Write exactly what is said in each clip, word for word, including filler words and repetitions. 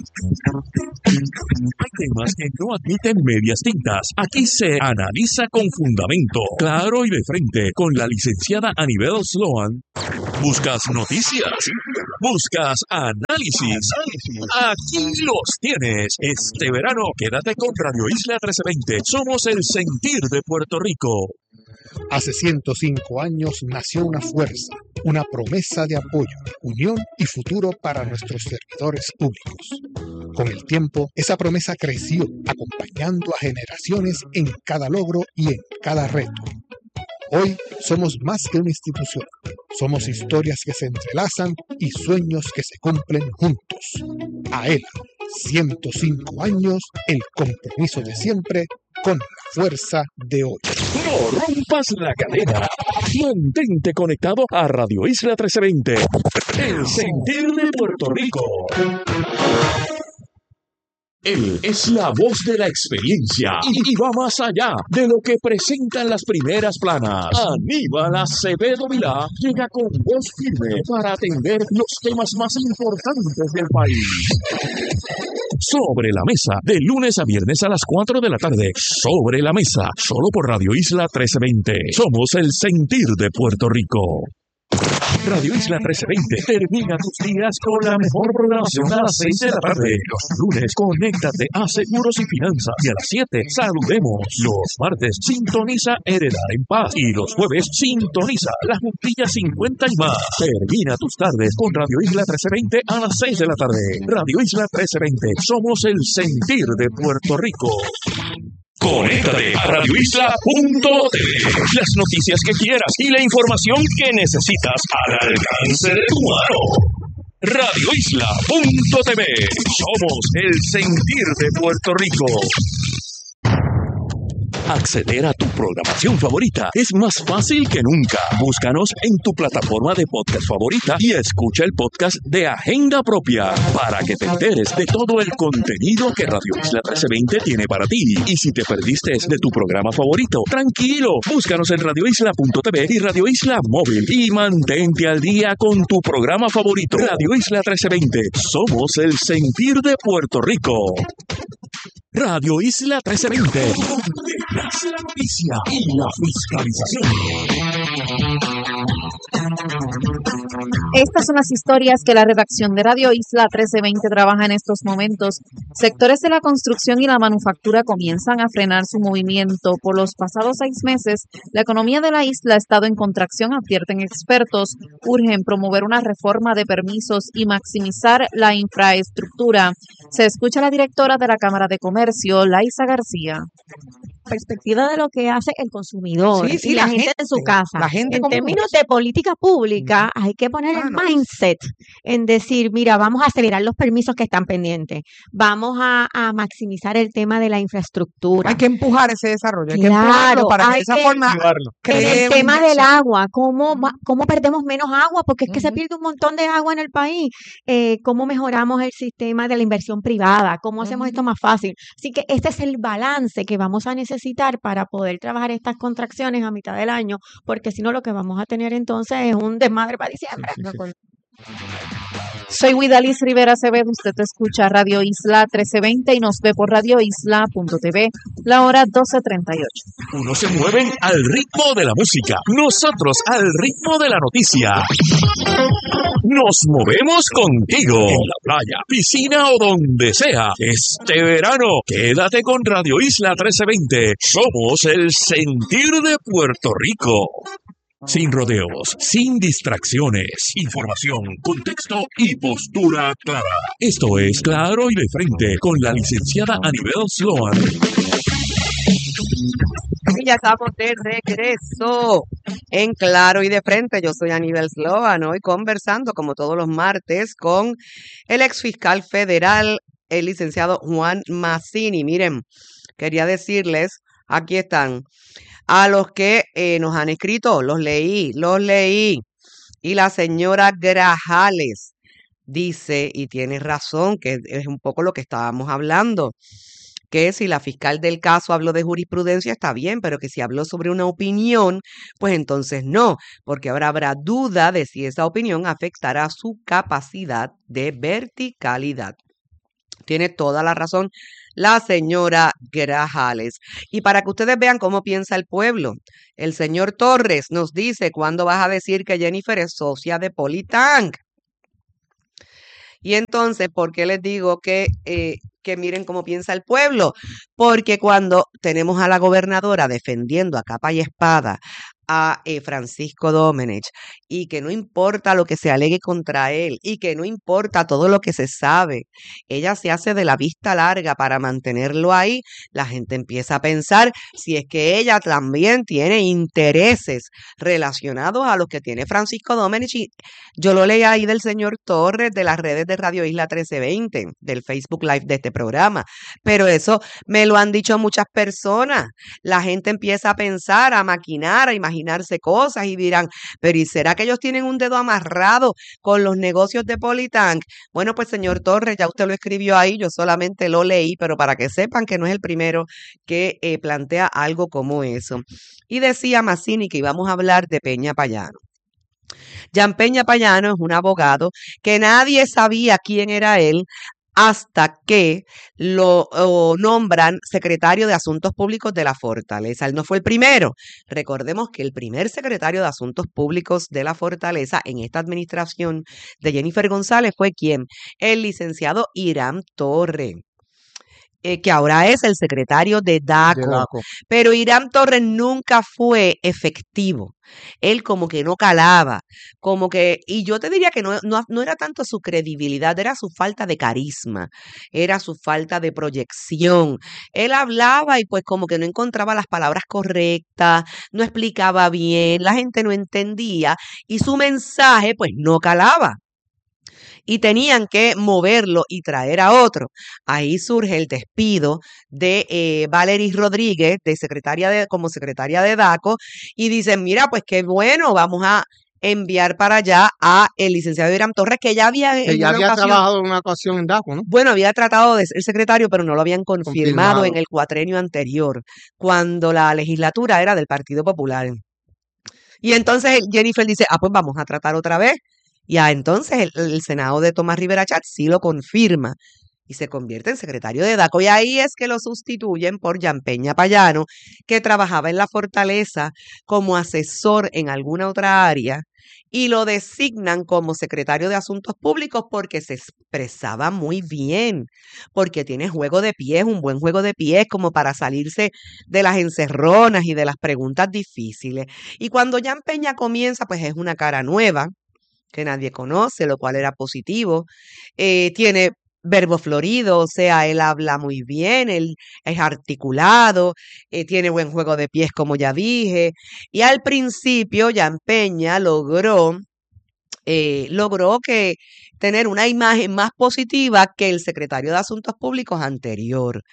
Hay temas que no admiten medias tintas. Aquí se analiza con fundamento, claro y de frente, con la licenciada Anibel Sloan. ¿Buscas noticias? ¿Buscas análisis? Aquí los tienes. Este verano, quédate con Radio Isla trece veinte. Somos el sentir de Puerto Rico. Hace ciento cinco años nació una fuerza, una promesa de apoyo, unión y futuro para nuestros servidores públicos. Con el tiempo, esa promesa creció, acompañando a generaciones en cada logro y en cada reto. Hoy somos más que una institución. Somos historias que se entrelazan y sueños que se cumplen juntos. AELA, ciento cinco años, el compromiso de siempre con la fuerza de hoy. No rompas la cadena. Mantente conectado a Radio Isla trece veinte. El sentir de Puerto Rico. Él es la voz de la experiencia y, y va más allá de lo que presentan las primeras planas. Aníbal Acevedo Vilá llega con voz firme para atender los temas más importantes del país. Sobre la mesa, de lunes a viernes a las cuatro de la tarde. Sobre la mesa, solo por Radio Isla trece veinte. Somos el sentir de Puerto Rico. Radio Isla trece veinte termina tus días con la mejor programación a las seis de la tarde. Los lunes, conéctate a Seguros y Finanzas. Y a las siete, saludemos. Los martes, sintoniza Heredar en Paz. Y los jueves, sintoniza La Juntilla cincuenta y más. Termina tus tardes con Radio Isla trece veinte a las seis de la tarde. Radio Isla trece veinte, somos el sentir de Puerto Rico. Conéctate a radio isla punto t v. Las noticias que quieras y la información que necesitas al alcance de tu mano. radio isla punto t v. Somos el sentir de Puerto Rico. Acceder a tu programación favorita es más fácil que nunca. Búscanos en tu plataforma de podcast favorita y escucha el podcast de Agenda Propia para que te enteres de todo el contenido que Radio Isla trece veinte tiene para ti. Y si te perdiste de tu programa favorito, tranquilo, búscanos en radio isla punto t v y Radio Isla Móvil y mantente al día con tu programa favorito. Radio Isla trece veinte, somos el sentir de Puerto Rico. Radio Isla trece veinte, donde nace la noticia y la fiscalización. Estas son las historias que la redacción de Radio Isla trece veinte trabaja en estos momentos. Sectores de la construcción y la manufactura comienzan a frenar su movimiento. Por los pasados seis meses, la economía de la isla ha estado en contracción, advierten expertos. Urgen promover una reforma de permisos y maximizar la infraestructura. Se escucha a la directora de la Cámara de Comercio, Laisa García. Perspectiva de lo que hace el consumidor sí, sí, y la, la gente, gente en su casa. La gente en como términos de política pública, hay que poner Ah, el no. mindset en decir, mira, vamos a acelerar los permisos que están pendientes, vamos a, a maximizar el tema de la infraestructura. Hay que empujar ese desarrollo, hay que Claro, empujarlo para que de hay esa que- forma En cree el una tema del inversión. agua, ¿cómo, va- cómo perdemos menos agua? Porque es que se Ujú. pierde un montón de agua en el país. Eh, ¿Cómo mejoramos el sistema de la inversión privada? ¿Cómo hacemos esto más fácil? Así que este es el balance que vamos a necesitar para poder trabajar estas contracciones a mitad del año, porque si no lo que vamos a tener entonces es un desmadre para diciembre. De acuerdo. Soy Widalis Rivera Acevedo, usted escucha Radio Isla trece veinte y nos ve por radio isla punto t v, la hora doce treinta y ocho. Unos se mueven al ritmo de la música, nosotros al ritmo de la noticia. Nos movemos contigo en la playa, piscina o donde sea. Este verano, quédate con Radio Isla trece veinte. Somos el sentir de Puerto Rico. Sin rodeos, sin distracciones, información, contexto y postura clara. Esto es Claro y de Frente con la licenciada Anibel Sloan. Y ya estamos de regreso en Claro y de Frente. Yo soy Anibel Sloan, hoy conversando como todos los martes con el ex fiscal federal, el licenciado Juan Mazzini. Miren, quería decirles, aquí están, a los que eh, nos han escrito, los leí, los leí. Y la señora Grajales dice, y tiene razón, que es un poco lo que estábamos hablando, que si la fiscal del caso habló de jurisprudencia está bien, pero que si habló sobre una opinión, pues entonces no, porque ahora habrá duda de si esa opinión afectará su capacidad de verticalidad. Tiene toda la razón la señora Grajales. Y para que ustedes vean cómo piensa el pueblo, el señor Torres nos dice, ¿cuándo vas a decir que Jennifer es socia de Politank? Y entonces, ¿por qué les digo que, eh, que miren cómo piensa el pueblo? Porque cuando tenemos a la gobernadora defendiendo a capa y espada a eh, Francisco Domenech, y que no importa lo que se alegue contra él, y que no importa todo lo que se sabe, ella se hace de la vista larga para mantenerlo ahí, la gente empieza a pensar si es que ella también tiene intereses relacionados a los que tiene Francisco Domenech. Y yo lo leí ahí del señor Torres, de las redes de Radio Isla trece veinte, del Facebook Live de este programa, pero eso me lo han dicho muchas personas. La gente empieza a pensar, a maquinar, a imaginarse cosas y dirán, pero ¿y será que ellos tienen un dedo amarrado con los negocios de Politank? Bueno, pues señor Torres, ya usted lo escribió ahí, yo solamente lo leí, pero para que sepan que no es el primero que eh, plantea algo como eso. Y decía Mazzini que íbamos a hablar de Peña Payano. Jan Peña Payano es un abogado que nadie sabía quién era él hasta que lo oh, nombran secretario de Asuntos Públicos de la Fortaleza. Él no fue el primero. Recordemos que el primer secretario de Asuntos Públicos de la Fortaleza en esta administración de Jennifer González fue ¿quién? El licenciado Irán Torres. Eh, que ahora es el secretario de DACO, de DACO. Pero Irán Torres nunca fue efectivo. Él como que no calaba, como que, y yo te diría que no, no, no era tanto su credibilidad, era su falta de carisma, era su falta de proyección. Él hablaba y pues como que no encontraba las palabras correctas, no explicaba bien, la gente no entendía y su mensaje pues no calaba. Y tenían que moverlo y traer a otro. Ahí surge el despido de eh, Valery Rodríguez, de secretaria de, como secretaria de DACO, y dicen, mira, pues qué bueno, vamos a enviar para allá a el licenciado Irán Torres, que ya había, que ya había ocasión, trabajado en una ocasión en DACO, ¿no? Bueno, había tratado de ser secretario, pero no lo habían confirmado, confirmado en el cuatrenio anterior, cuando la legislatura era del Partido Popular. Y entonces Jennifer dice, ah, pues vamos a tratar otra vez. Y ah, entonces el, el Senado de Tomás Rivera Chatz sí lo confirma y se convierte en secretario de DACO. Y ahí es que lo sustituyen por Jan Peña Payano, que trabajaba en la Fortaleza como asesor en alguna otra área, y lo designan como secretario de Asuntos Públicos porque se expresaba muy bien, porque tiene juego de pies, un buen juego de pies como para salirse de las encerronas y de las preguntas difíciles. Y cuando Jan Peña comienza, pues es una cara nueva, que nadie conoce, lo cual era positivo. Eh, tiene verbo florido, o sea, él habla muy bien, él es articulado, eh, tiene buen juego de pies, como ya dije. Y al principio, Jan Peña logró, eh, logró que tener una imagen más positiva que el secretario de Asuntos Públicos anterior.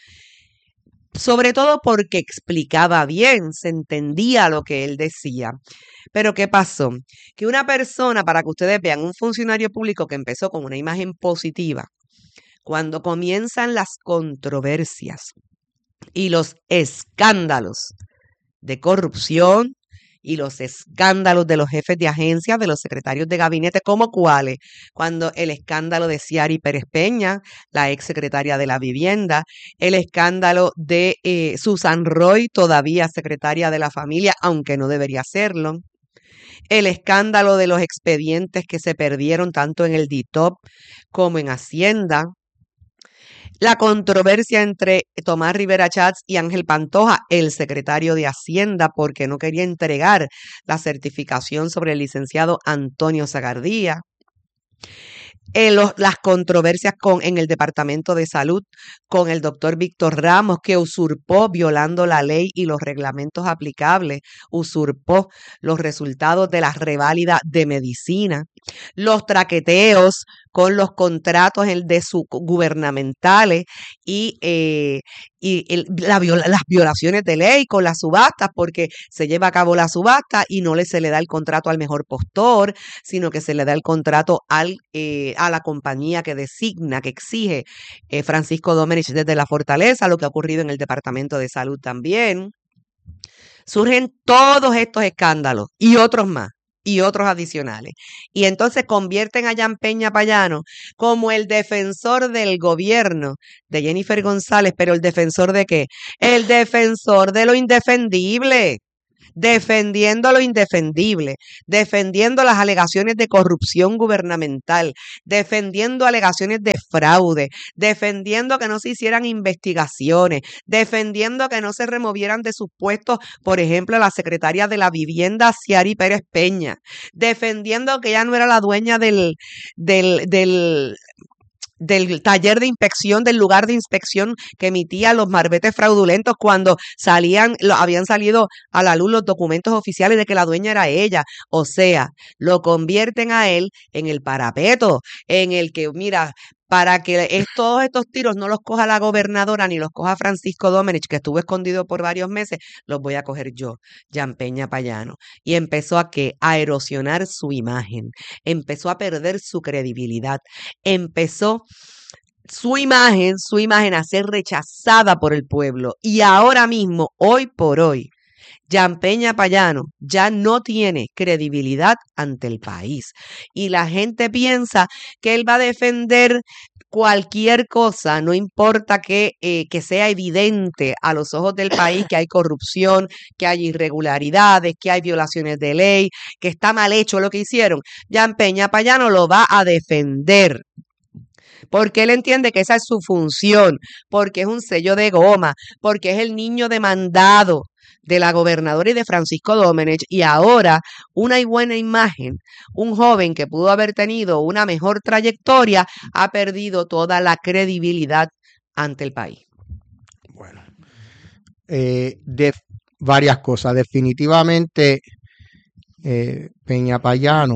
Sobre todo porque explicaba bien, se entendía lo que él decía. Pero ¿qué pasó? Que una persona, para que ustedes vean, un funcionario público que empezó con una imagen positiva, cuando comienzan las controversias y los escándalos de corrupción y los escándalos de los jefes de agencias, de los secretarios de gabinete, ¿como cuáles? Cuando el escándalo de Ciari Pérez Peña, la ex secretaria de la Vivienda, el escándalo de eh, Susan Roy, todavía secretaria de la Familia, aunque no debería serlo, el escándalo de los expedientes que se perdieron tanto en el D I T O P como en Hacienda, la controversia entre Tomás Rivera Chatz y Ángel Pantoja, el secretario de Hacienda, porque no quería entregar la certificación sobre el licenciado Antonio Zagardía. Eh, los, las controversias con, en el Departamento de Salud con el doctor Víctor Ramos, que usurpó, violando la ley y los reglamentos aplicables, usurpó los resultados de la reválida de medicina. Los traqueteos con los contratos de sus gubernamentales y, eh, y el, la viola, las violaciones de ley con las subastas, porque se lleva a cabo la subasta y no le, se le da el contrato al mejor postor, sino que se le da el contrato al, eh, a la compañía que designa, que exige eh, Francisco Domenech desde la Fortaleza, lo que ha ocurrido en el Departamento de Salud también. Surgen todos estos escándalos y otros más. y otros adicionales. Y entonces convierten a Jan Peña Payano como el defensor del gobierno de Jennifer González, pero ¿el defensor de qué? El defensor de lo indefendible. Defendiendo lo indefendible, defendiendo las alegaciones de corrupción gubernamental, defendiendo alegaciones de fraude, defendiendo que no se hicieran investigaciones, defendiendo que no se removieran de sus puestos, por ejemplo, la secretaria de la Vivienda, Ciari Pérez Peña, defendiendo que ella no era la dueña del, del, del del taller de inspección, del lugar de inspección que emitía los marbetes fraudulentos cuando salían, lo, habían salido a la luz los documentos oficiales de que la dueña era ella. O sea, lo convierten a él en el parapeto, en el que, mira, para que es, todos estos tiros no los coja la gobernadora ni los coja Francisco Domenech, que estuvo escondido por varios meses, los voy a coger yo, Jan Peña Payano. Y empezó a que a erosionar su imagen, empezó a perder su credibilidad, empezó su imagen, su imagen a ser rechazada por el pueblo. Y ahora mismo, hoy por hoy, Jan Peña Payano ya no tiene credibilidad ante el país. Y la gente piensa que él va a defender cualquier cosa, no importa que, eh, que sea evidente a los ojos del país que hay corrupción, que hay irregularidades, que hay violaciones de ley, que está mal hecho lo que hicieron. Jan Peña Payano lo va a defender. Porque él entiende que esa es su función, porque es un sello de goma, porque es el niño demandado de la gobernadora y de Francisco Domenech, y ahora una y buena imagen, un joven que pudo haber tenido una mejor trayectoria, ha perdido toda la credibilidad ante el país. Bueno, eh, de varias cosas. Definitivamente, eh, Peña Payano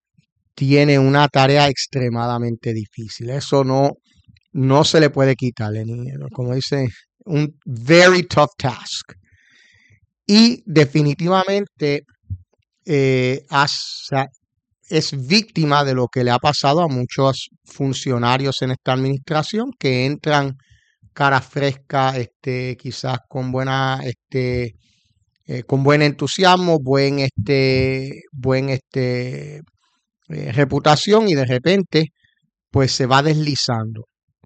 tiene una tarea extremadamente difícil. Eso no, no se le puede quitar. Como dice, un very tough task. Y definitivamente eh, es víctima de lo que le ha pasado a muchos funcionarios en esta administración que entran cara fresca, este, quizás con buena, este, eh, con buen entusiasmo, buen, este, buen, este, eh, reputación, y de repente, pues se va deslizando.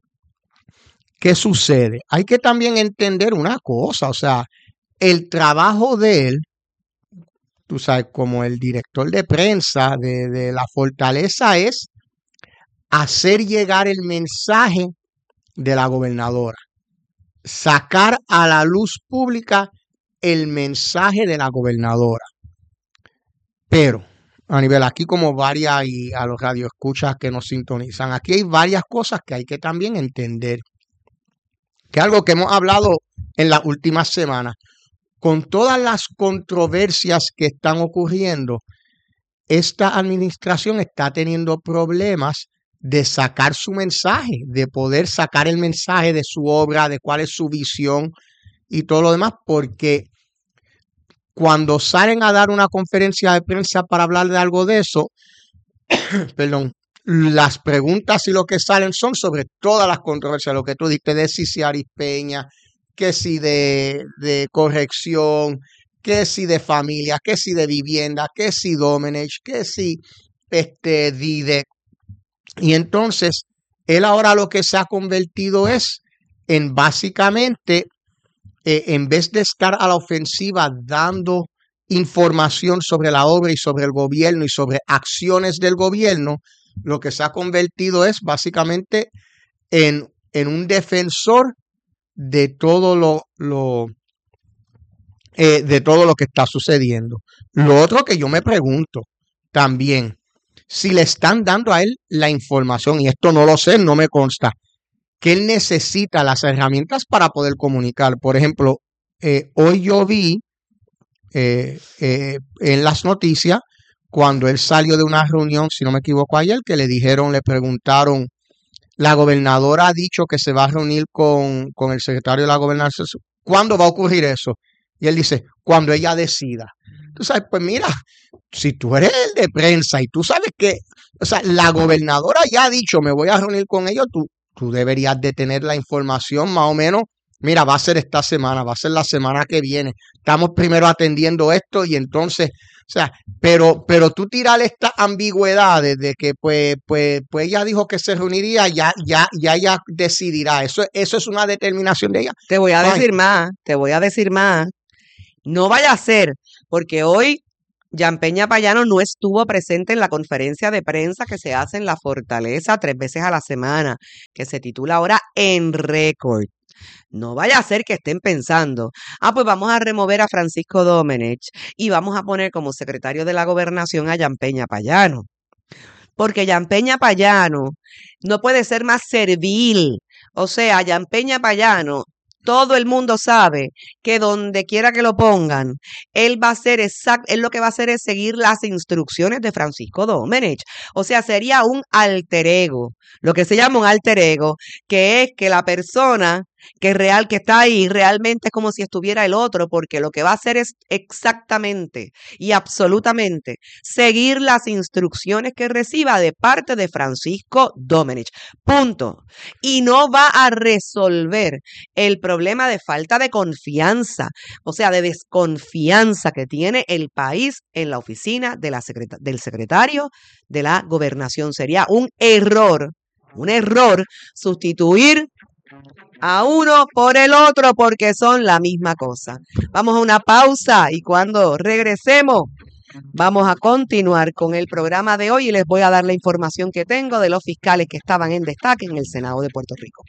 ¿Qué sucede? Hay que también entender una cosa, o sea, el trabajo de él, tú sabes, como el director de prensa de, de la Fortaleza, es hacer llegar el mensaje de la gobernadora, sacar a la luz pública el mensaje de la gobernadora. Pero, a nivel aquí, como varias, y a los radioescuchas que nos sintonizan, aquí hay varias cosas que hay que también entender, que es algo que hemos hablado en las últimas semanas. Con todas las controversias que están ocurriendo, esta administración está teniendo problemas de sacar su mensaje, de poder sacar el mensaje de su obra, de cuál es su visión y todo lo demás, porque cuando salen a dar una conferencia de prensa para hablar de algo de eso, perdón, las preguntas y lo que salen son sobre todas las controversias, lo que tú dijiste de Ciari Peña, que si de, de corrección, que si de familia, que si de vivienda, que si Domenech, que si este Dide. Y entonces, él ahora lo que se ha convertido es en básicamente, eh, en vez de estar a la ofensiva dando información sobre la obra y sobre el gobierno y sobre acciones del gobierno, lo que se ha convertido es básicamente en, en un defensor de todo lo, lo eh, de todo lo que está sucediendo. Lo otro que yo me pregunto también, si le están dando a él la información, y esto no lo sé, no me consta, que él necesita las herramientas para poder comunicar. Por ejemplo, eh, hoy yo vi eh, eh, en las noticias, cuando él salió de una reunión, si no me equivoco ayer, que le dijeron, le preguntaron, la gobernadora ha dicho que se va a reunir con, con el secretario de la gobernación. ¿Cuándo va a ocurrir eso? Y él dice, cuando ella decida. Tú sabes, pues mira, si tú eres el de prensa y tú sabes que, o sea, la gobernadora ya ha dicho, me voy a reunir con ellos, tú, tú deberías de tener la información más o menos mira, va a ser esta semana, va a ser la semana que viene. Estamos primero atendiendo esto y entonces, o sea, pero, pero tú tirar estas ambigüedades de que pues, pues, pues ella dijo que se reuniría, ya, ya, ya ella decidirá. Eso, eso es una determinación de ella. Te voy a Fine. decir más, te voy a decir más. No vaya a ser, porque hoy Jan Peña Payano no estuvo presente en la conferencia de prensa que se hace en la Fortaleza tres veces a la semana, que se titula ahora En Récord. No vaya a ser que estén pensando, ah, pues vamos a remover a Francisco Domenech y vamos a poner como secretario de la Gobernación a Jan Peña Payano. Porque Jan Peña Payano no puede ser más servil. O sea, Jan Peña Payano, todo el mundo sabe que donde quiera que lo pongan, él va a hacer exact, él lo que va a hacer es seguir las instrucciones de Francisco Domenech. O sea, sería un alter ego, lo que se llama un alter ego, que es que la persona que real que está ahí realmente es como si estuviera el otro, porque lo que va a hacer es exactamente y absolutamente seguir las instrucciones que reciba de parte de Francisco Domenech. Punto. Y no va a resolver el problema de falta de confianza, o sea, de desconfianza que tiene el país en la oficina de la secreta- del secretario de la Gobernación. Sería un error, un error sustituir a uno por el otro porque son la misma cosa. Vamos a una pausa y cuando regresemos vamos a continuar con el programa de hoy y les voy a dar la información que tengo de los fiscales que estaban en destaque en el Senado de Puerto Rico.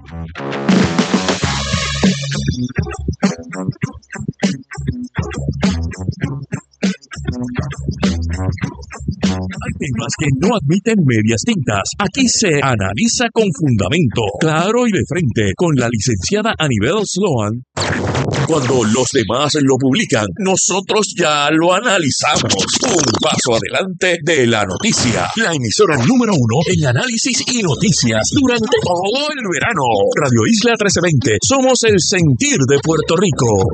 Hay temas que no admiten medias tintas. Aquí se analiza con fundamento, claro y de frente, con la licenciada Anibel Sloan. Cuando los demás lo publican, nosotros ya lo analizamos. Un paso adelante de la noticia. La emisora número uno en análisis y noticias durante todo el verano. Radio Isla trece veinte. Somos el sentir de Puerto Rico.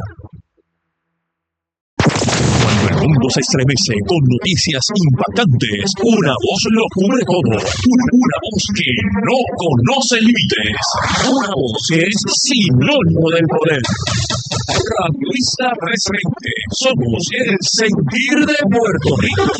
Cuando el mundo se estremece con noticias impactantes, una voz lo cubre todo. Una, una voz que no conoce límites. Una voz que es sinónimo del poder. Radio Isla trece veinte. Somos el sentir de Puerto Rico.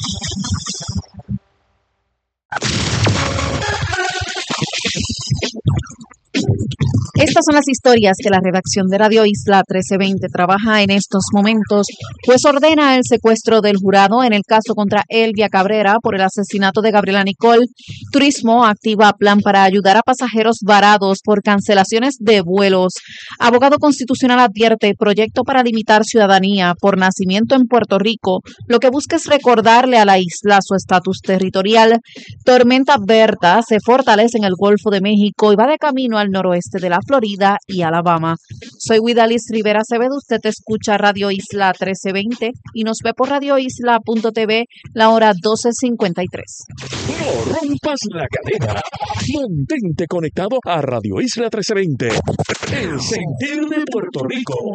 Estas son las historias que la redacción de Radio Isla trece veinte trabaja en estos momentos, pues ordena el secuestro del jurado en el caso contra Elvia Cabrera por el asesinato de Gabriela Nicole. Turismo activa plan para ayudar a pasajeros varados por cancelaciones de vuelos. Abogado constitucional advierte proyecto para limitar ciudadanía por nacimiento en Puerto Rico. Lo que busca es recordarle a la isla su estatus territorial. Tormenta Berta se fortalece en el Golfo de México y va de camino al noroeste de la Florida y Alabama. Soy Widalis Rivera Acevedo, usted escucha Radio Isla trece veinte y nos ve por radio isla punto t v la hora doce cincuenta y tres. No rompas la cadena. Mantente conectado a Radio Isla trece veinte. El sentir de Puerto Rico.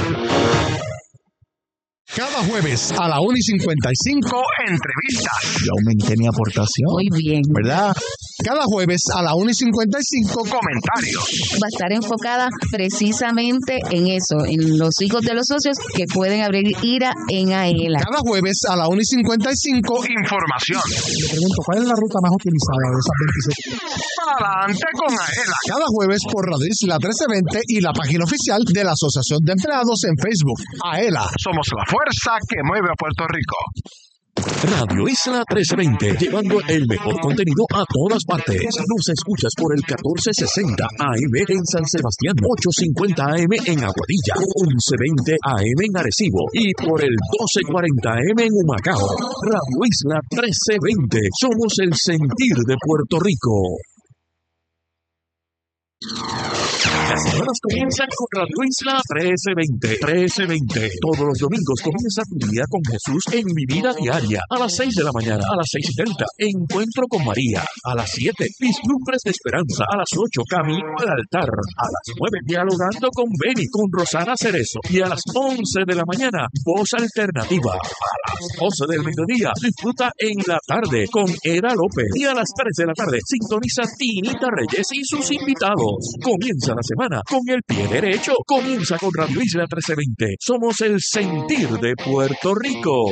Cada jueves a la una y cincuenta y cinco, entrevistas. Yo aumenté mi aportación. Muy bien. ¿Verdad? Cada jueves a la una y cincuenta y cinco, comentarios. Va a estar enfocada precisamente en eso, en los hijos de los socios que pueden abrir ira en AELA. Cada jueves a la una y cincuenta y cinco, información. Le pregunto, ¿cuál es la ruta más utilizada de esas veintisiete? Adelante con AELA. Cada jueves por Radio Isla trece veinte y la página oficial de la Asociación de Empleados en Facebook. AELA, somos la fuerza que mueve a Puerto Rico. Radio Isla trece veinte, llevando el mejor contenido a todas partes. Nos escuchas por el catorce sesenta A M en San Sebastián, ochocientos cincuenta A M en Aguadilla, once veinte A M en Arecibo y por el doce cuarenta A M en Humacao. Radio Isla trece veinte, somos el sentir de Puerto Rico. Las semanas comienzan con Radio Isla trece veinte. trece veinte. Todos los domingos comienza tu día con Jesús en Mi Vida Diaria. A las seis de la mañana, a las seis y treinta. Encuentro con María. A las siete, Vislumbres de Esperanza. A las ocho, Camino al Altar. A las nueve, Dialogando con Beni, con Rosana Cerezo. Y a las once de la mañana, Voz Alternativa. A las doce del mediodía, disfruta en la tarde con Era López. Y a las tres de la tarde, sintoniza Tinita Reyes y sus invitados. Comienza la semana semana con el pie derecho. Comienza con Radio Isla trece veinte. Somos el sentir de Puerto Rico.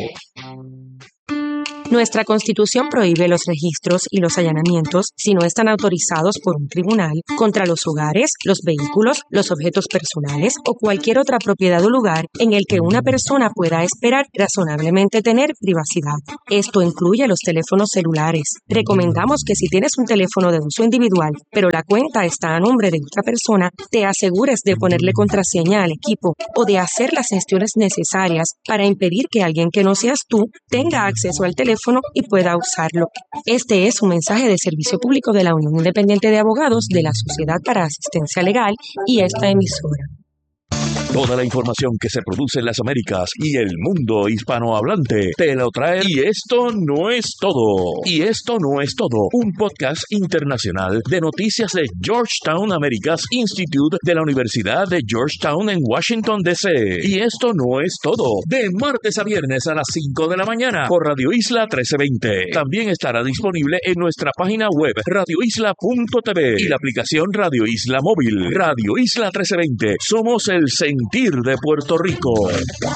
Nuestra Constitución prohíbe los registros y los allanamientos si no están autorizados por un tribunal contra los hogares, los vehículos, los objetos personales o cualquier otra propiedad o lugar en el que una persona pueda esperar razonablemente tener privacidad. Esto incluye los teléfonos celulares. Recomendamos que si tienes un teléfono de uso individual, pero la cuenta está a nombre de otra persona, te asegures de ponerle contraseña al equipo o de hacer las gestiones necesarias para impedir que alguien que no seas tú tenga acceso al teléfono y pueda usarlo. Este es un mensaje de servicio público de la Unión Independiente de Abogados de la Sociedad para Asistencia Legal y esta emisora. Toda la información que se produce en las Américas y el mundo hispanohablante te lo trae. Y esto no es todo. Y esto no es todo. Un podcast internacional de noticias de Georgetown Americas Institute de la Universidad de Georgetown en Washington, D C Y esto no es todo. De martes a viernes a las cinco de la mañana por Radio Isla trece veinte. También estará disponible en nuestra página web radio isla punto t v y la aplicación Radio Isla Móvil. Radio Isla trece veinte. Somos el sentir de Puerto Rico.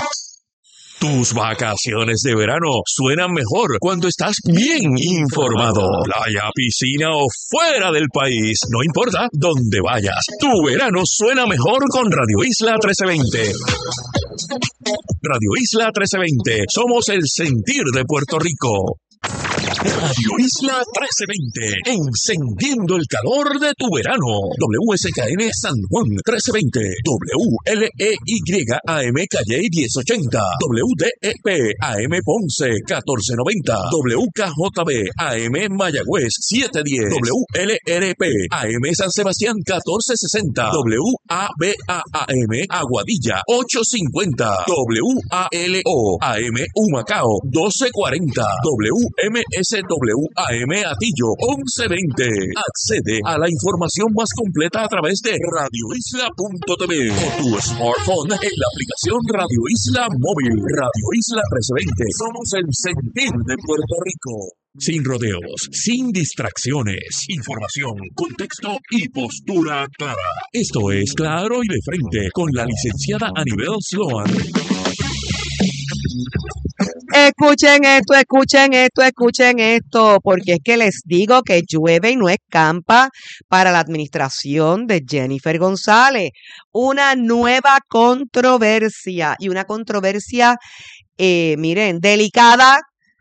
Tus vacaciones de verano suenan mejor cuando estás bien informado. Playa, piscina o fuera del país, no importa dónde vayas, tu verano suena mejor con Radio Isla trece veinte. Radio Isla trece veinte, somos el sentir de Puerto Rico. Radio Isla trece veinte, encendiendo el calor de tu verano. W S K N San Juan trece veinte, W L E Y A M Calle diez ochenta, W D E P A M Ponce catorce noventa, W K J B A M Mayagüez setecientos diez, W L R P A M San Sebastián catorce sesenta, W A B A A M Aguadilla ochocientos cincuenta, W A L O A M Humacao doce cuarenta, W M S W A M Atillo once veinte. Accede a la información más completa a través de radio isla punto t v o tu smartphone en la aplicación Radio Isla Móvil. Radio Isla trece veinte. Somos el sentir de Puerto Rico. Sin rodeos, sin distracciones, información, contexto y postura clara. Esto es Claro y de Frente con la licenciada Anibel Sloan. Escuchen esto, escuchen esto, escuchen esto, porque es que les digo que llueve y no escampa para la administración de Jennifer González. Una nueva controversia, y una controversia, eh, miren, delicada,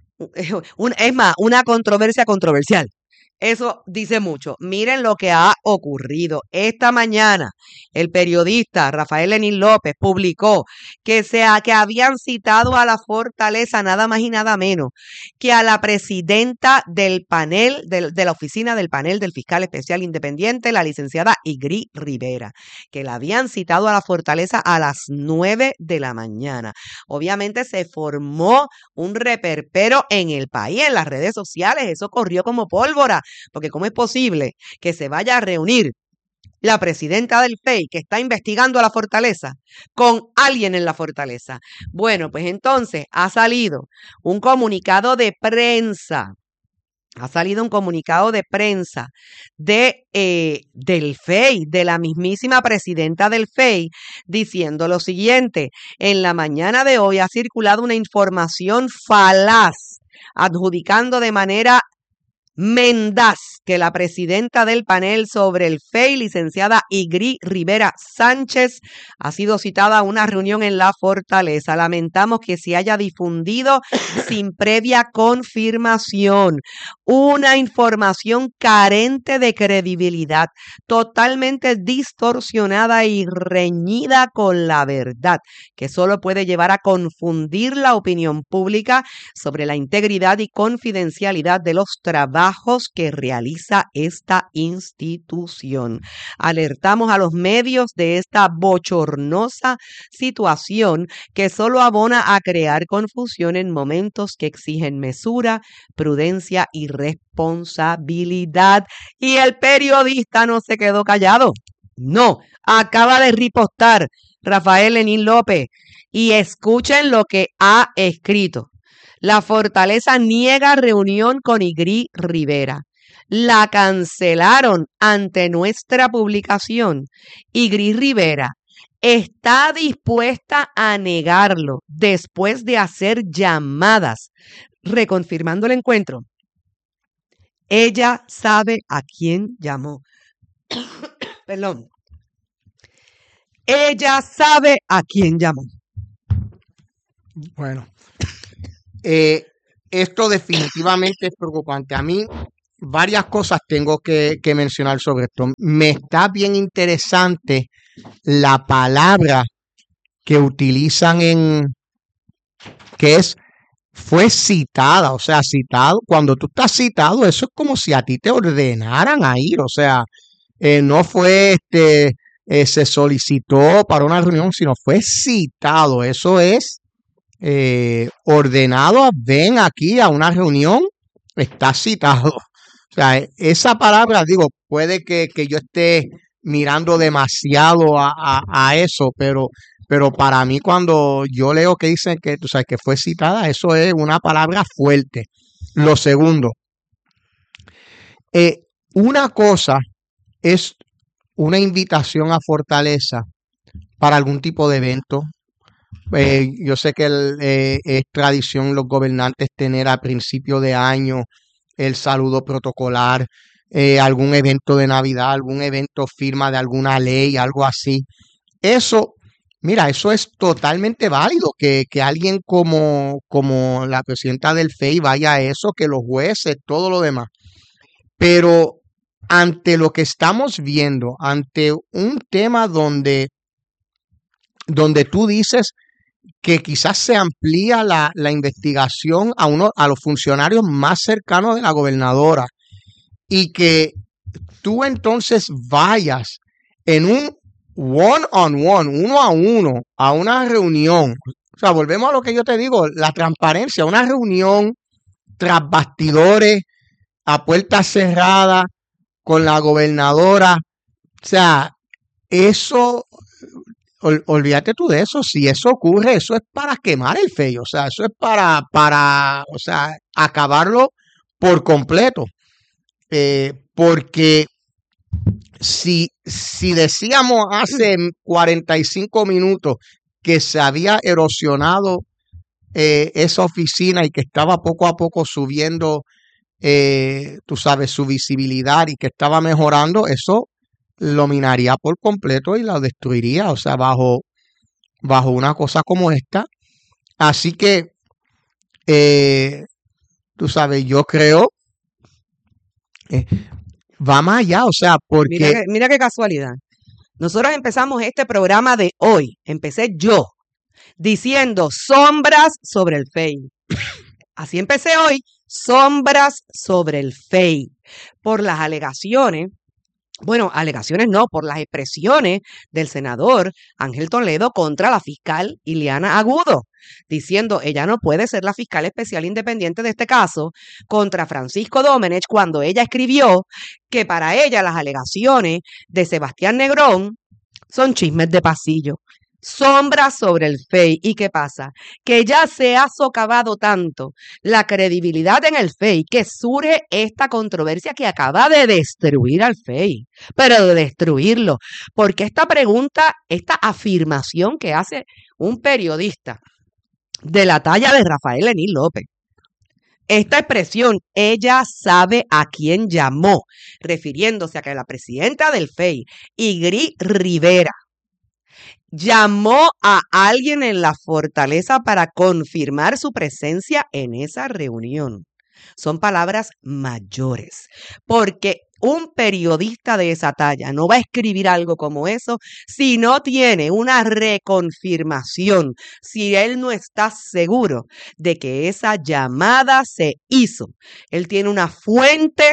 un, es más, una controversia controversial. Eso dice mucho. Miren lo que ha ocurrido. Esta mañana el periodista Rafael Lenín López publicó que, se ha, que habían citado a la Fortaleza nada más y nada menos que a la presidenta del panel, de, de la oficina del panel del fiscal especial independiente, la licenciada Igri Rivera, que la habían citado a la Fortaleza a las nueve de la mañana. Obviamente se formó un reperpero en el país, en las redes sociales. Eso corrió como pólvora. Porque ¿cómo es posible que se vaya a reunir la presidenta del F E I, que está investigando a la Fortaleza, con alguien en la Fortaleza? Bueno, pues entonces ha salido un comunicado de prensa. Ha salido un comunicado de prensa de, eh, del F E I, de la mismísima presidenta del F E I, diciendo lo siguiente: en la mañana de hoy ha circulado una información falaz, adjudicando de manera mendaz que la presidenta del panel sobre el F E I, licenciada Igri Rivera Sánchez, ha sido citada a una reunión en la Fortaleza. Lamentamos que se haya difundido sin previa confirmación una información carente de credibilidad, totalmente distorsionada y reñida con la verdad, que solo puede llevar a confundir la opinión pública sobre la integridad y confidencialidad de los trabajos que realiza esta institución. Alertamos a los medios de esta bochornosa situación que solo abona a crear confusión en momentos que exigen mesura, prudencia y responsabilidad. Y el periodista no se quedó callado. No, acaba de ripostar Rafael Lenín López. Y escuchen lo que ha escrito. La Fortaleza niega reunión con Igri Rivera. la cancelaron ante nuestra publicación y Gris Rivera está dispuesta a negarlo después de hacer llamadas reconfirmando el encuentro. Ella sabe a quién llamó. Perdón. Ella sabe a quién llamó. Bueno, eh, esto definitivamente es preocupante. A mí varias cosas tengo que, que mencionar sobre esto. Me está bien interesante la palabra que utilizan en, que es, fue citada, o sea, citado. Cuando tú estás citado, eso es como si a ti te ordenaran a ir, o sea, eh, no fue, este, eh, se solicitó para una reunión, sino fue citado. Eso es eh, ordenado, ven aquí a una reunión, está citado. O sea, esa palabra, digo, puede que, que yo esté mirando demasiado a, a, a eso, pero, pero para mí cuando yo leo que dicen que, tú sabes, que fue citada, eso es una palabra fuerte. Lo segundo, eh, una cosa es una invitación a Fortaleza para algún tipo de evento. Eh, yo sé que el, eh, es tradición los gobernantes tener a principio de año el saludo protocolar, eh, algún evento de Navidad, algún evento firma de alguna ley, algo así. Eso, mira, eso es totalmente válido, que, que alguien como, como la presidenta del F E I vaya a eso, que los jueces, todo lo demás. Pero ante lo que estamos viendo, ante un tema donde, donde tú dices que quizás se amplía la, la investigación a uno, a los funcionarios más cercanos de la gobernadora, y que tú entonces vayas en un one on one, uno a uno, a una reunión. O sea, volvemos a lo que yo te digo, la transparencia, una reunión tras bastidores, a puertas cerradas, con la gobernadora. O sea, eso, ol, olvídate tú de eso. Si eso ocurre, eso es para quemar el F E I. O sea, eso es para, para, o sea, acabarlo por completo. Eh, porque si, si decíamos hace cuarenta y cinco minutos que se había erosionado eh, esa oficina y que estaba poco a poco subiendo, eh, tú sabes, su visibilidad y que estaba mejorando, eso lo minaría por completo y lo destruiría, o sea, bajo, bajo una cosa como esta. Así que, eh, tú sabes, yo creo Eh, va más allá, o sea, porque... Mira, que- mira qué casualidad. Nosotros empezamos este programa de hoy, empecé yo, diciendo sombras sobre el F E I. Así empecé hoy, sombras sobre el F E I, por las alegaciones, bueno, alegaciones no, por las expresiones del senador Ángel Toledo contra la fiscal Ileana Agudo, diciendo ella no puede ser la fiscal especial independiente de este caso contra Francisco Domenech, cuando ella escribió que para ella las alegaciones de Sebastián Negrón son chismes de pasillo. Sombras sobre el F E I. ¿Y qué pasa? Que ya se ha socavado tanto la credibilidad en el F E I que surge esta controversia que acaba de destruir al F E I, pero de destruirlo, porque esta pregunta, esta afirmación que hace un periodista de la talla de Rafael Lenín López, esta expresión, ella sabe a quién llamó, refiriéndose a que la presidenta del F E I, Igri Rivera, llamó a alguien en la fortaleza para confirmar su presencia en esa reunión. Son palabras mayores, porque un periodista de esa talla no va a escribir algo como eso si no tiene una reconfirmación, si él no está seguro de que esa llamada se hizo. Él tiene una fuente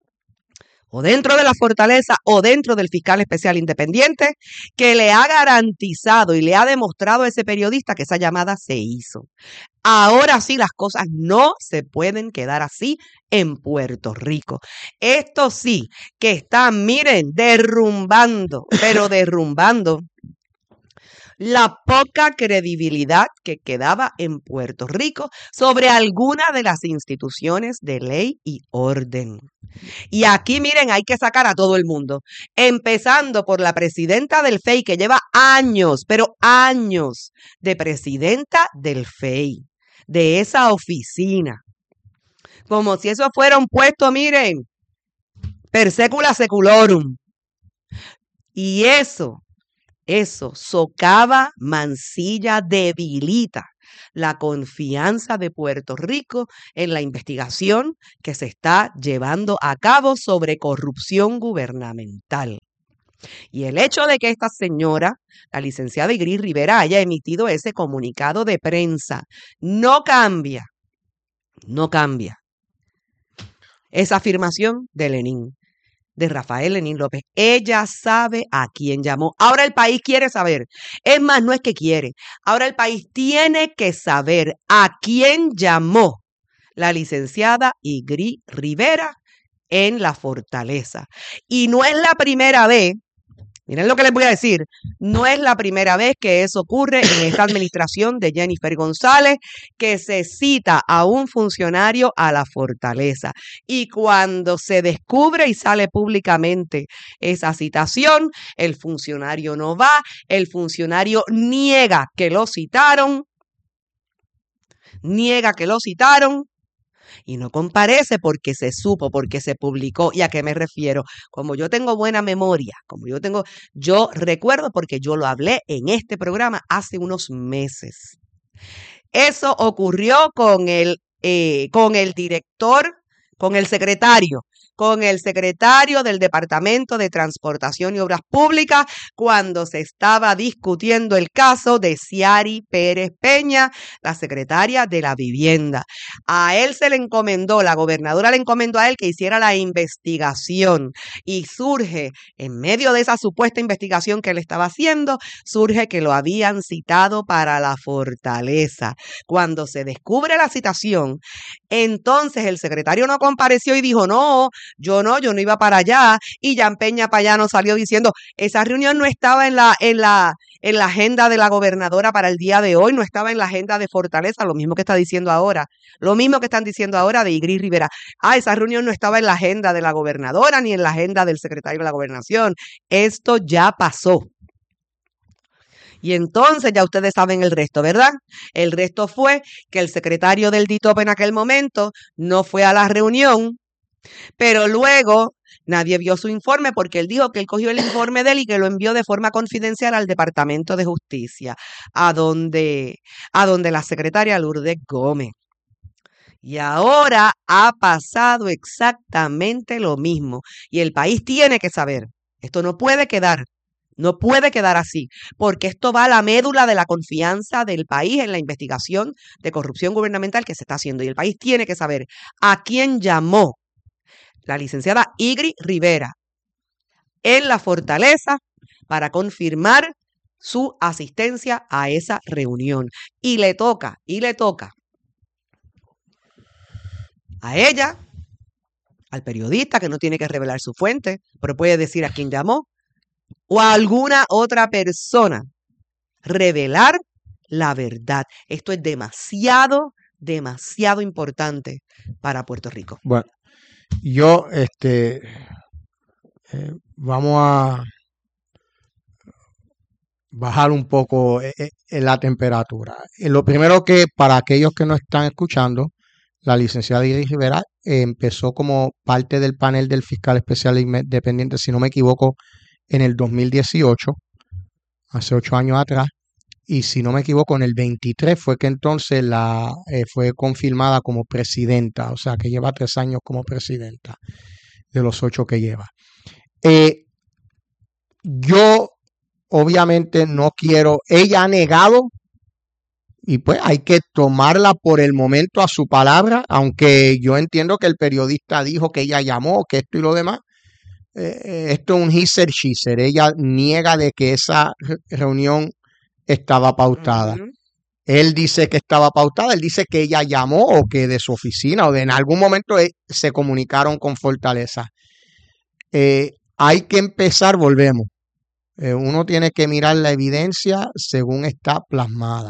o dentro de la fortaleza o dentro del fiscal especial independiente que le ha garantizado y le ha demostrado a ese periodista que esa llamada se hizo. Ahora sí, las cosas no se pueden quedar así en Puerto Rico. Esto sí, que está, miren, derrumbando, pero derrumbando la poca credibilidad que quedaba en Puerto Rico sobre alguna de las instituciones de ley y orden. Y aquí, miren, hay que sacar a todo el mundo, empezando por la presidenta del F E I, que lleva años, pero años, de presidenta del F E I, de esa oficina. Como si eso fuera un puesto, miren, per secula seculorum. Y eso, eso socava, mancilla, debilita la confianza de Puerto Rico en la investigación que se está llevando a cabo sobre corrupción gubernamental. Y el hecho de que esta señora, la licenciada Igris Rivera, haya emitido ese comunicado de prensa, no cambia, no cambia esa afirmación de Lenín, de Rafael Lenín López. Ella sabe a quién llamó. Ahora el país quiere saber. Es más, no es que quiere. Ahora el país tiene que saber a quién llamó la licenciada Igris Rivera en la Fortaleza. Y no es la primera vez, miren lo que les voy a decir, no es la primera vez que eso ocurre en esta administración de Jennifer González, que se cita a un funcionario a la Fortaleza. Y cuando se descubre y sale públicamente esa citación, el funcionario no va, el funcionario niega que lo citaron, niega que lo citaron, y no comparece porque se supo, porque se publicó. ¿Y a qué me refiero? Como yo tengo buena memoria, como yo tengo, yo recuerdo porque yo lo hablé en este programa hace unos meses. Eso ocurrió con el, eh, con el director, con el secretario, con el secretario del Departamento de Transportación y Obras Públicas cuando se estaba discutiendo el caso de Ciari Pérez Peña, la secretaria de la Vivienda. A él se le encomendó, la gobernadora le encomendó a él que hiciera la investigación y surge, en medio de esa supuesta investigación que él estaba haciendo, surge que lo habían citado para la Fortaleza. Cuando se descubre la citación, entonces el secretario no compareció y dijo, no, yo no, yo no iba para allá. Y Jan Peña Payano salió diciendo, esa reunión no estaba en la, en la, en la agenda de la gobernadora para el día de hoy, no estaba en la agenda de Fortaleza, lo mismo que está diciendo ahora, lo mismo que están diciendo ahora de Igris Rivera. Ah, esa reunión no estaba en la agenda de la gobernadora ni en la agenda del secretario de la Gobernación. Esto ya pasó. Y entonces ya ustedes saben el resto, ¿verdad? El resto fue que el secretario del D I T O P en aquel momento no fue a la reunión, pero luego nadie vio su informe porque él dijo que él cogió el informe de él y que lo envió de forma confidencial al Departamento de Justicia, a donde, a donde la secretaria Lourdes Gómez. Y ahora ha pasado exactamente lo mismo. Y el país tiene que saber, esto no puede quedar. No puede quedar así, porque esto va a la médula de la confianza del país en la investigación de corrupción gubernamental que se está haciendo. Y el país tiene que saber a quién llamó la licenciada Igris Rivera en la Fortaleza para confirmar su asistencia a esa reunión. Y le toca, y le toca a ella, al periodista que no tiene que revelar su fuente, pero puede decir a quién llamó, o a alguna otra persona, revelar la verdad. Esto es demasiado, demasiado importante para Puerto Rico. Bueno, yo, este, eh, vamos a bajar un poco eh, eh, la temperatura. Eh, lo primero que, para aquellos que no están escuchando, la licenciada Igris Rivera eh, empezó como parte del panel del fiscal especial independiente, si no me equivoco, en el dos mil dieciocho, hace ocho años atrás, y si no me equivoco, en el veintitrés fue que entonces la eh, fue confirmada como presidenta, o sea que lleva tres años como presidenta de los ocho que lleva. Eh, yo obviamente no quiero, ella ha negado, y pues hay que tomarla por el momento a su palabra, aunque yo entiendo que el periodista dijo que ella llamó, que esto y lo demás. Eh, esto es un he said, she said. Ella niega de que esa reunión estaba pautada. Uh-huh. Él dice que estaba pautada, él dice que ella llamó o que de su oficina o de en algún momento se comunicaron con Fortaleza. Eh, hay que empezar, volvemos, Eh, uno tiene que mirar la evidencia según está plasmada.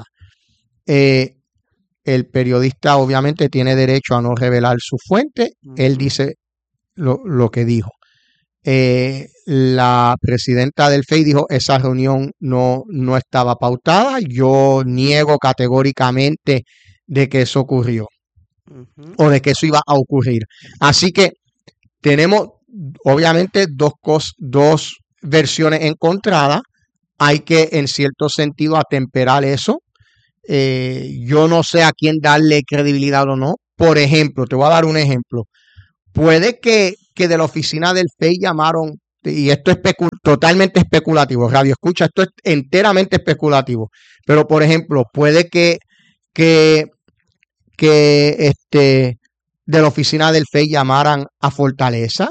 Eh, el periodista obviamente tiene derecho a no revelar su fuente. Él dice lo, lo que dijo. Eh, la presidenta del F E I dijo esa reunión no, no estaba pautada. Yo niego categóricamente de que eso ocurrió uh-huh. o de que eso iba a ocurrir. Así que tenemos obviamente dos, cos, dos versiones encontradas. Hay que en cierto sentido atemperar eso. Eh, yo no sé a quién darle credibilidad o no. Por ejemplo, te voy a dar un ejemplo. Puede que, que de la oficina del F E I llamaron, y esto es especu totalmente especulativo, radio escucha, esto es enteramente especulativo, pero por ejemplo, puede que, que, que este, de la oficina del F E I llamaran a Fortaleza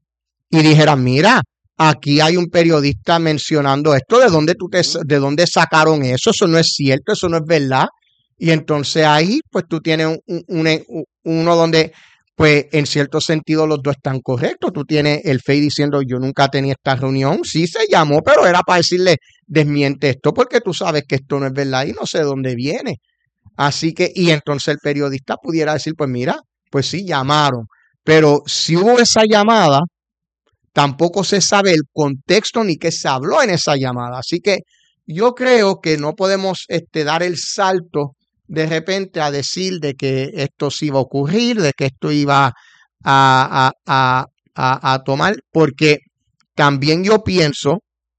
y dijeran, mira, aquí hay un periodista mencionando esto, ¿de dónde, tú te, de dónde sacaron eso? Eso no es cierto, eso no es verdad. Y entonces ahí, pues tú tienes un, un, un, uno donde... pues en cierto sentido los dos están correctos. Tú tienes el F E I diciendo yo nunca tenía esta reunión. Sí se llamó, pero era para decirle desmiente esto porque tú sabes que esto no es verdad y no sé de dónde viene. Así que, y entonces el periodista pudiera decir, pues mira, pues sí llamaron. Pero si hubo esa llamada, tampoco se sabe el contexto ni qué se habló en esa llamada. Así que yo creo que no podemos este, dar el salto de repente a decir de que esto sí iba a ocurrir, de que esto iba a, a, a, a, a tomar, porque también yo pienso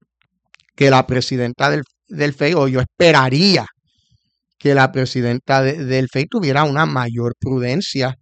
que la presidenta del, del F E I, o yo esperaría que la presidenta de, del F E I tuviera una mayor prudencia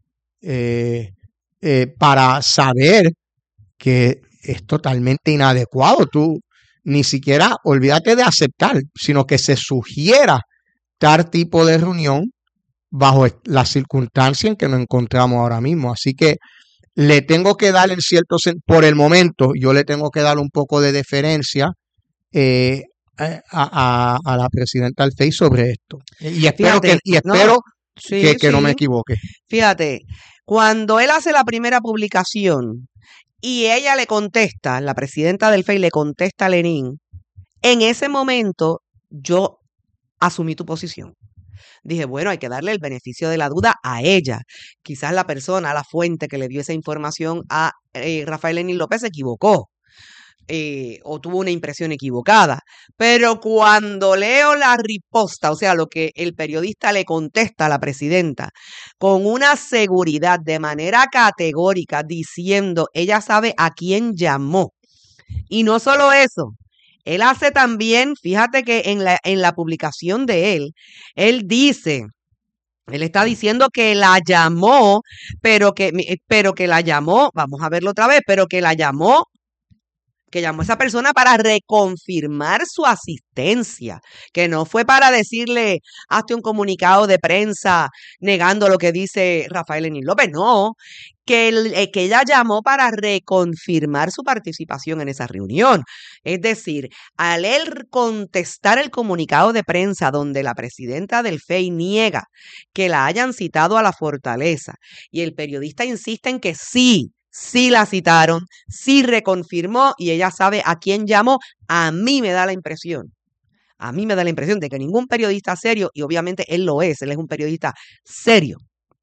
eh, eh, para saber que es totalmente inadecuado. Tú ni siquiera olvídate de aceptar, sino que se sugiera tal tipo de reunión bajo la circunstancia en que nos encontramos ahora mismo. Así que le tengo que dar en cierto por el momento, yo le tengo que dar un poco de deferencia eh, a, a, a la presidenta del F E I sobre esto. Y espero, Fíjate, que, y espero no, sí, que, que sí. no me equivoque. Fíjate, cuando él hace la primera publicación y ella le contesta, la presidenta del F E I le contesta a Lenín, en ese momento yo asumí tu posición. Dije, bueno, hay que darle el beneficio de la duda a ella. Quizás la persona, la fuente que le dio esa información a eh, Rafael Lenín López se equivocó eh, o tuvo una impresión equivocada. Pero cuando leo la riposta, o sea, lo que el periodista le contesta a la presidenta, con una seguridad de manera categórica, diciendo, ella sabe a quién llamó. Y no solo eso, él hace también, fíjate que en la, en la publicación de él, él dice, él está diciendo que la llamó, pero que, pero que la llamó, vamos a verlo otra vez, pero que la llamó, que llamó a esa persona para reconfirmar su asistencia, que no fue para decirle, hazte un comunicado de prensa negando lo que dice Rafael Lenín López, no, que, el, que ella llamó para reconfirmar su participación en esa reunión. Es decir, al él contestar el comunicado de prensa donde la presidenta del F E I niega que la hayan citado a la Fortaleza y el periodista insiste en que sí, sí la citaron, sí reconfirmó y ella sabe a quién llamó, a mí me da la impresión, a mí me da la impresión de que ningún periodista serio, y obviamente él lo es, él es un periodista serio,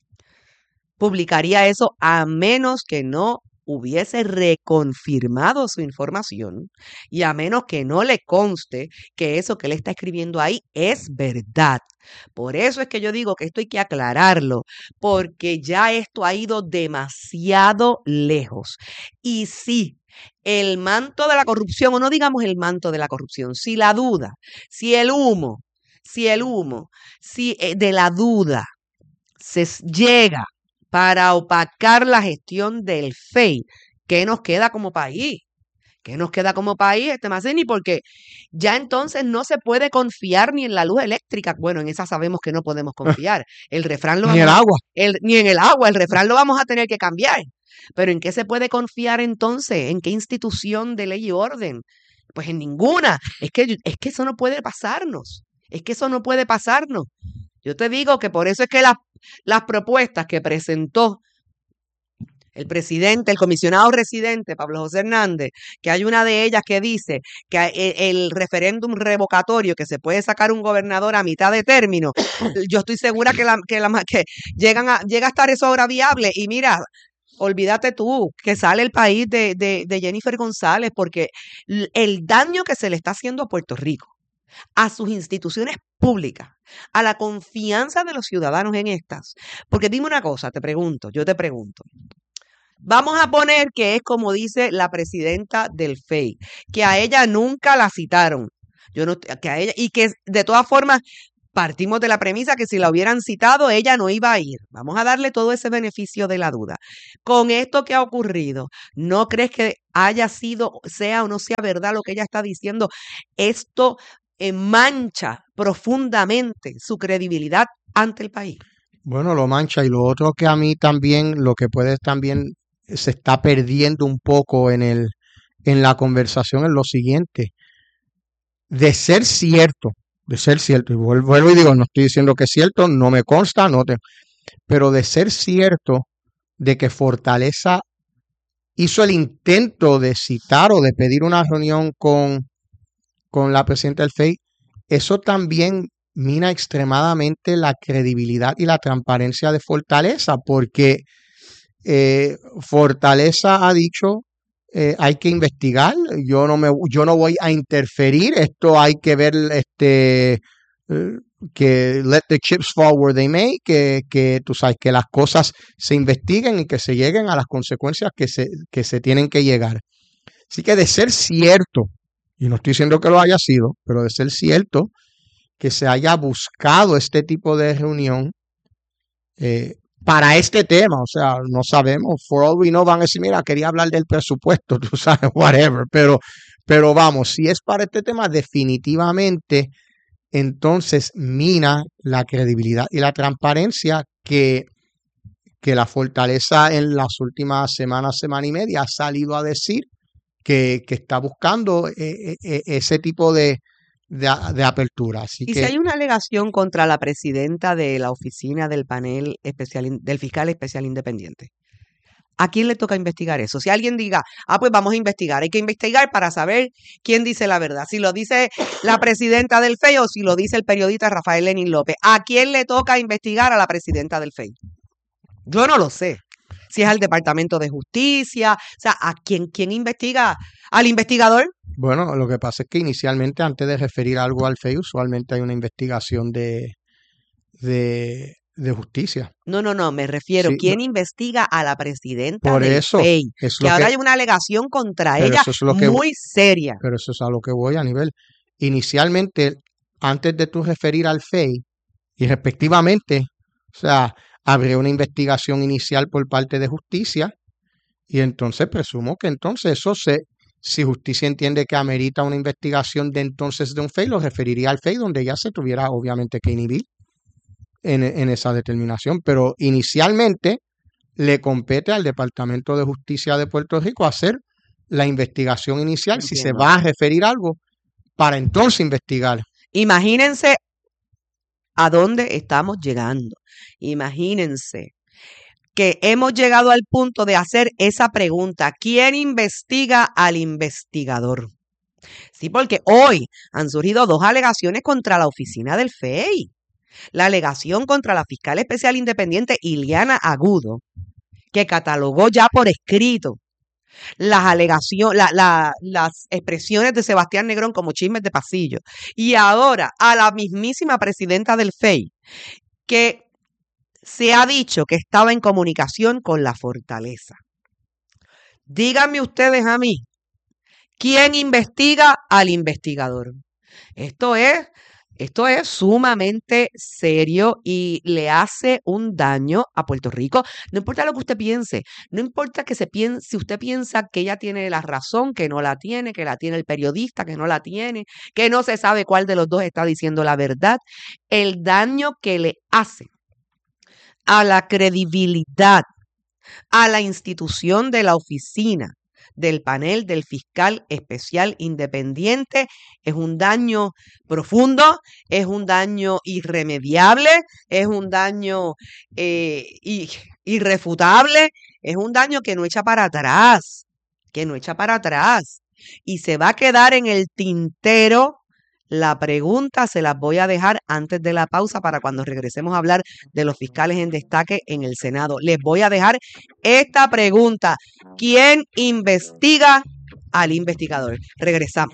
publicaría eso a menos que no hubiese reconfirmado su información y a menos que no le conste que eso que él está escribiendo ahí es verdad. Por eso es que yo digo que esto hay que aclararlo, porque ya esto ha ido demasiado lejos. Y sí, el manto de la corrupción, o no digamos el manto de la corrupción, si la duda, si el humo, si el humo, si eh, de la duda se llega para opacar la gestión del F E I, ¿qué nos queda como país? ¿Qué nos queda como país, este Mazzini? Porque ya entonces no se puede confiar ni en la luz eléctrica. Bueno, en esa sabemos que no podemos confiar. El refrán lo ni en el agua. El, ni en el agua, el refrán lo vamos a tener que cambiar. Pero ¿en qué se puede confiar entonces? ¿En qué institución de ley y orden? Pues en ninguna. Es que, es que eso no puede pasarnos. Es que eso no puede pasarnos. Yo te digo que por eso es que las, las propuestas que presentó el presidente, el comisionado residente, Pablo José Hernández, que hay una de ellas que dice que el, el referéndum revocatorio, que se puede sacar un gobernador a mitad de término, yo estoy segura que, la, que, la, que llegan a, llega a estar eso ahora viable. Y mira, olvídate tú, que sale el país de, de, de Jennifer González, porque el daño que se le está haciendo a Puerto Rico, a sus instituciones públicas, a la confianza de los ciudadanos en estas. Porque dime una cosa, te pregunto, yo te pregunto. Vamos a poner que es como dice la presidenta del F E I, que a ella nunca la citaron. Yo no, que a ella, y que de todas formas partimos de la premisa que si la hubieran citado, ella no iba a ir. Vamos a darle todo ese beneficio de la duda. Con esto que ha ocurrido, ¿no crees que haya sido, sea o no sea verdad lo que ella está diciendo? Esto eh, mancha profundamente su credibilidad ante el país. Bueno, lo mancha, y lo otro que a mí también, lo que puede también se está perdiendo un poco en el, en la conversación es lo siguiente. De ser cierto, de ser cierto, y vuelvo y digo, no estoy diciendo que es cierto, no me consta, no te, pero de ser cierto de que Fortaleza hizo el intento de citar o de pedir una reunión con, con la presidenta del F E I, eso también mina extremadamente la credibilidad y la transparencia de Fortaleza, porque eh, Fortaleza ha dicho eh, hay que investigar, yo no me yo no voy a interferir, esto hay que ver, este eh, que let the chips fall where they may, que, que tú sabes que las cosas se investiguen y que se lleguen a las consecuencias que se, que se tienen que llegar. Así que de ser cierto, y no estoy diciendo que lo haya sido, pero de ser cierto que se haya buscado este tipo de reunión eh, para este tema, o sea, no sabemos, for all we know van a decir, mira, quería hablar del presupuesto, tú sabes, whatever, pero, pero vamos, si es para este tema, definitivamente, entonces mina la credibilidad y la transparencia que, que la Fortaleza en las últimas semanas, semana y media ha salido a decir que, que está buscando eh, eh, ese tipo de De, de apertura. Así y que, si hay una alegación contra la presidenta de la oficina del panel especial, del fiscal especial independiente, ¿a quién le toca investigar eso? Si alguien diga, ah, pues vamos a investigar, hay que investigar para saber quién dice la verdad, si lo dice la presidenta del F E I o si lo dice el periodista Rafael Lenín López, ¿a quién le toca investigar a la presidenta del F E I? Yo no lo sé. Si es al Departamento de Justicia, o sea, ¿a quién, quién investiga? ¿Al investigador? Bueno, lo que pasa es que inicialmente, antes de referir algo al F E I, usualmente hay una investigación de, de, de justicia. No, no, no, me refiero, Sí, ¿quién no, investiga a la presidenta por del eso, F E I? es Que lo ahora que, hay una alegación contra pero ella eso es lo que, muy seria. pero eso es a lo que voy a nivel. Inicialmente, antes de tú referir al F E I, y respectivamente, o sea, habría una investigación inicial por parte de justicia, y entonces presumo que entonces eso se, si justicia entiende que amerita una investigación de entonces de un F E I, lo referiría al F E I, donde ya se tuviera obviamente que inhibir en, en esa determinación. Pero inicialmente le compete al Departamento de Justicia de Puerto Rico hacer la investigación inicial, si se Entiendo. va a referir algo, para entonces investigar. Imagínense a dónde estamos llegando. Imagínense que hemos llegado al punto de hacer esa pregunta: ¿quién investiga al investigador? Sí, porque hoy han surgido dos alegaciones contra la oficina del F E I. La alegación contra la fiscal especial independiente Iliana Agudo, que catalogó ya por escrito las alegaciones, la, la, las expresiones de Sebastián Negrón como chismes de pasillo. Y ahora a la mismísima presidenta del F E I, que se ha dicho que estaba en comunicación con la Fortaleza. Díganme ustedes a mí, ¿quién investiga al investigador? Esto es, esto es sumamente serio y le hace un daño a Puerto Rico. No importa lo que usted piense, no importa que se piense, si usted piensa que ella tiene la razón, que no la tiene, que la tiene el periodista, que no la tiene, que no se sabe cuál de los dos está diciendo la verdad, el daño que le hace a la credibilidad, a la institución de la oficina del panel del fiscal especial independiente es un daño profundo, es un daño irremediable, es un daño eh, irrefutable es un daño que no echa para atrás, que no echa para atrás. Y se va a quedar en el tintero. La pregunta se las voy a dejar antes de la pausa para cuando regresemos a hablar de los fiscales en destaque en el Senado. Les voy a dejar esta pregunta. ¿Quién investiga al investigador? Regresamos.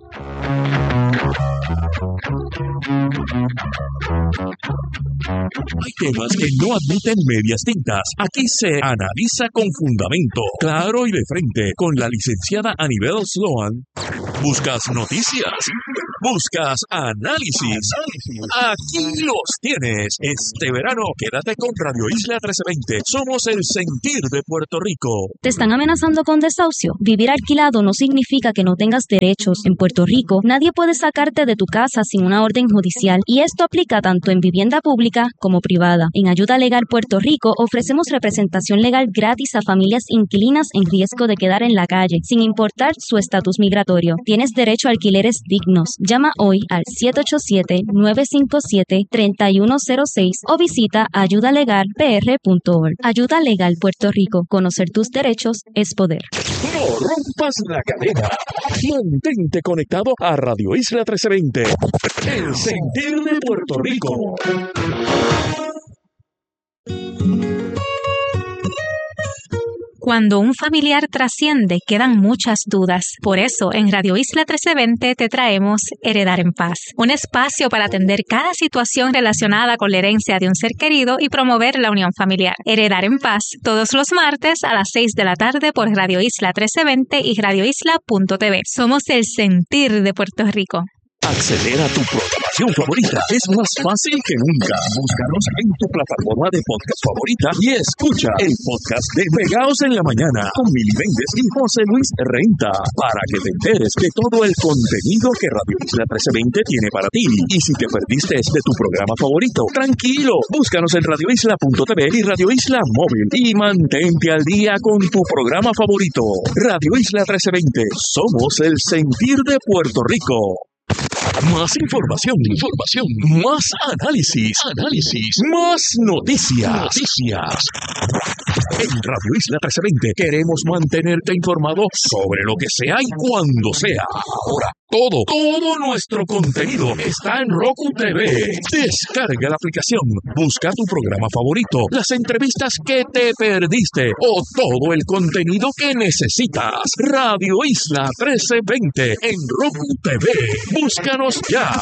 Hay temas que no admiten medias tintas. Aquí se analiza con fundamento, claro y de frente, con la licenciada Anibel Sloan. ¿Buscas noticias? ¿Buscas análisis? Aquí los tienes. Este verano, quédate con Radio Isla trece veinte. Somos el sentir de Puerto Rico. ¿Te están amenazando con desahucio? Vivir alquilado no significa que no tengas derechos. En Puerto Rico, nadie puede sacarte de tu casa sin una orden judicial, y esto aplica tanto en vivienda pública como privada. En Ayuda Legal Puerto Rico ofrecemos representación legal gratis a familias inquilinas en riesgo de quedar en la calle, sin importar su estatus migratorio. Tienes derecho a alquileres dignos. Llama hoy al siete ocho siete, nueve cinco siete, tres uno cero seis o visita ayuda legal p r punto org. Ayuda Legal Puerto Rico. Conocer tus derechos es poder. No rompas la cadena. Mantente conectado a Radio Isla trece veinte. El sentir de Puerto Rico. Cuando un familiar trasciende, quedan muchas dudas. Por eso, en Radio Isla trece veinte te traemos Heredar en Paz, un espacio para atender cada situación relacionada con la herencia de un ser querido y promover la unión familiar. Heredar en Paz, todos los martes a las seis de la tarde por Radio Isla trece veinte y radio isla punto t v. Somos el sentir de Puerto Rico. Acceder a tu programación favorita es más fácil que nunca. Búscanos en tu plataforma de podcast favorita y escucha el podcast de Pegaos en la Mañana con Mili Méndez y José Luis Renta, para que te enteres de todo el contenido que Radio Isla trece veinte tiene para ti. Y si te perdiste de tu programa favorito, tranquilo, búscanos en radio isla punto t v y Radio Isla Móvil y mantente al día con tu programa favorito. Radio Isla trece veinte, somos el sentir de Puerto Rico. Más información, información, más análisis, análisis, más noticias, noticias. En Radio Isla trece veinte queremos mantenerte informado sobre lo que sea y cuando sea. Ahora, todo, todo nuestro contenido está en Roku T V. Descarga la aplicación, busca tu programa favorito, las entrevistas que te perdiste o todo el contenido que necesitas. Radio Isla trece veinte en Roku T V. Búscanos ya.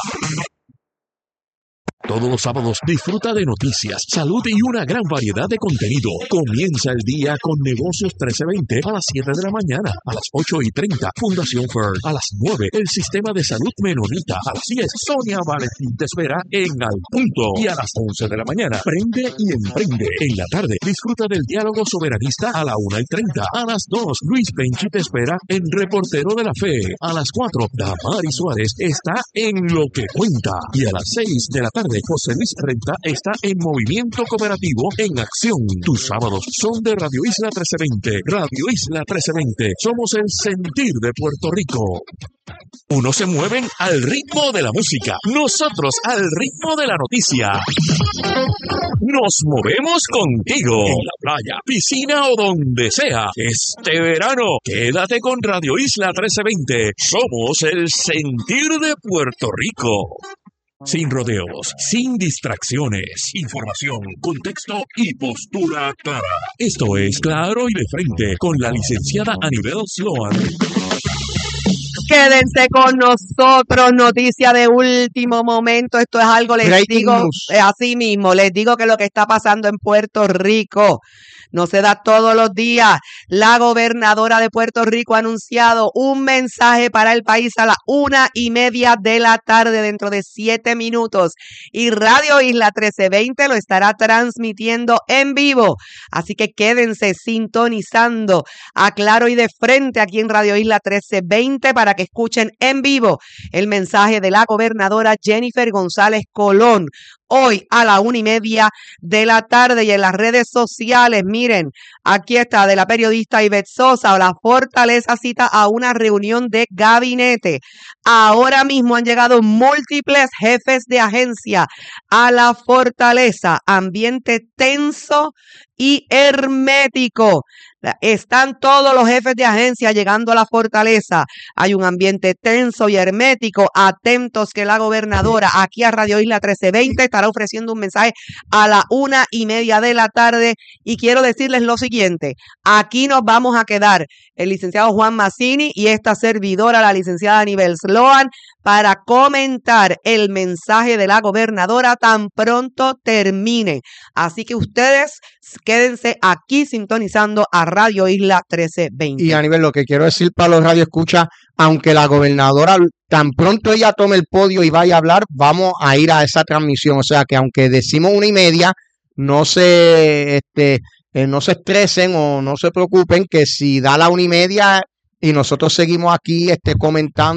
Todos los sábados disfruta de noticias, salud y una gran variedad de contenido. Comienza el día con Negocios trece veinte a las siete de la mañana, a las ocho y treinta, Fundación First, a las nueve, el Sistema de Salud Menonita, a las diez, Sonia Valentín te espera en Al Punto, y a las once de la mañana, Prende y Emprende. En la tarde, disfruta del Diálogo Soberanista a la una y treinta, a las dos, Luis Penchi te espera en Reportero de la Fe, a las cuatro, Damari Suárez está en Lo que Cuenta, y a las seis de la tarde, José Luis Renta está en Movimiento Cooperativo en Acción. Tus sábados son de Radio Isla trece veinte. Radio Isla trece veinte. Somos el sentir de Puerto Rico. Unos se mueven al ritmo de la música, nosotros al ritmo de la noticia. Nos movemos contigo en la playa, piscina o donde sea. Este verano, quédate con Radio Isla trece veinte. Somos el sentir de Puerto Rico. Sin rodeos, sin distracciones, información, contexto y postura clara. Esto es Claro y de Frente con la licenciada Anibel Sloan. Quédense con nosotros, noticia de último momento. Esto es algo, les Breaking digo, news. eh, así mismo, les digo que lo que está pasando en Puerto Rico no se da todos los días. La gobernadora de Puerto Rico ha anunciado un mensaje para el país a las una y media de la tarde, dentro de siete minutos. Y Radio Isla trece veinte lo estará transmitiendo en vivo. Así que quédense sintonizando a Claro y de Frente aquí en Radio Isla trece veinte para que escuchen en vivo el mensaje de la gobernadora Jennifer González Colón. hoy a la una y media de la tarde. Y en las redes sociales, miren, aquí está de la periodista Ivette Sosa, la Fortaleza cita a una reunión de gabinete. Ahora mismo han llegado múltiples jefes de agencia a la Fortaleza. Ambiente tenso y hermético. Están todos los jefes de agencia llegando a la Fortaleza. Hay un ambiente tenso y hermético. Atentos que la gobernadora aquí a Radio Isla trece veinte estará ofreciendo un mensaje a la una y media de la tarde. Y quiero decirles lo siguiente. Aquí nos vamos a quedar el licenciado Juan Mazzini y esta servidora, la licenciada Anibel Sloan, para comentar el mensaje de la gobernadora tan pronto termine. Así que ustedes quédense aquí sintonizando a Radio Isla trece veinte. Y a nivel lo que quiero decir para los radioescuchas, aunque la gobernadora tan pronto ella tome el podio y vaya a hablar, vamos a ir a esa transmisión. O sea que aunque decimos una y media, no se este eh, no se estresen o no se preocupen, que si da la una y media y nosotros seguimos aquí este comentando